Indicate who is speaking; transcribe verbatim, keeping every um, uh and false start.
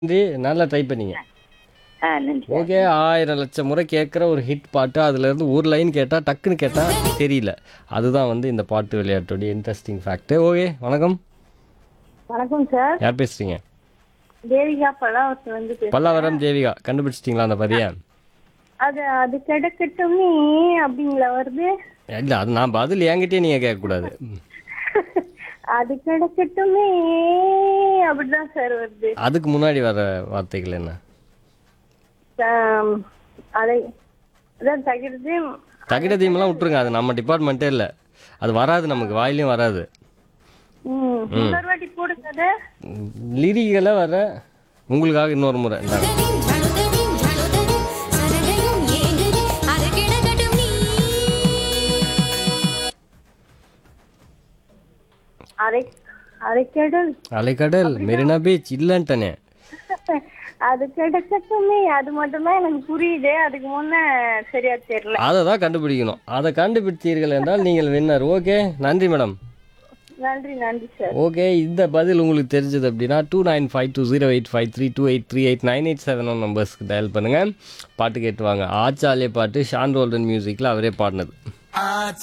Speaker 1: நன்றி. நல்லா ட்ரை பண்ணீங்க.
Speaker 2: ஆ நன்றி.
Speaker 1: ஓகே. ஆயிரம் லட்சம் முறை கேட்குற ஒரு ஹிட் பாட்டு. அதுலேருந்து ஒரு லைன் கேட்டால் டக்குன்னு கேட்டால் தெரியல. அதுதான் வந்து இந்த பாட்டு விளையாட்டுடைய இன்ட்ரெஸ்டிங் ஃபேக்ட். ஓகே. வணக்கம்.
Speaker 2: வணக்கம் சார்.
Speaker 1: யார் பேசுகிறீங்க?
Speaker 2: தேவிகா பல்லாவரத்துல வந்து பேசுறேன்.
Speaker 1: பல்லாவரம் தேவிகா. கண்டுபிடிச்சிட்டிங்களா அந்த பதியை?
Speaker 2: அது அது கிடைக்கட்டுமே அப்படிங்களா வருது.
Speaker 1: இல்லை, அது நான் பதில் என்கிட்டயே நீங்கள் கேட்கக்கூடாது.
Speaker 2: அது கிடைக்கட்டுமே அப்படிதான் சார் வருது.
Speaker 1: அதுக்கு முன்னாடி வர வார்த்தைகள் என்ன?
Speaker 2: ஆம், அதை அதான் தகிர்ந்து
Speaker 1: தகிட தீமெல்லாம் விட்டுருங்க. அது நம்ம டிபார்ட்மெண்ட்டே இல்லை. அது வராது, நமக்கு வாயிலையும் வராது.
Speaker 2: ம், இன்னொரு வாட்டி போடுங்க அதை.
Speaker 1: லிரிகளை வர உங்களுக்காக இன்னொரு முறை இந்தாங்க.
Speaker 2: அரை அரைக்கடல்
Speaker 1: அலைக்கடல், மெரினா பீச் இல்லைன்ட்டனே.
Speaker 2: அது கிடைக்கட்டுமே அது மட்டும்தான் எனக்கு புரியுது. அதுக்கு முன்ன சரியா தெரியல.
Speaker 1: அதை தான் கண்டுபிடிக்கணும். அதை கண்டுபிடித்தீர்கள் என்றால் நீங்கள் வின்னர். ஓகே. நன்றி மேடம்.
Speaker 2: நன்றி நன்றி சார்.
Speaker 1: ஓகே. இந்த பதில் உங்களுக்கு தெரிஞ்சது அப்படின்னா two nine five two zero eight five three two eight three eight nine eight seven one நம்பர்ஸ்க்கு dial பண்ணுங்கள். பாட்டு கேட்டுவாங்க. ஆச்சாலே பாட்டு ஷான் ரோல்டன் மியூசிக்கில் அவரே பாடினது.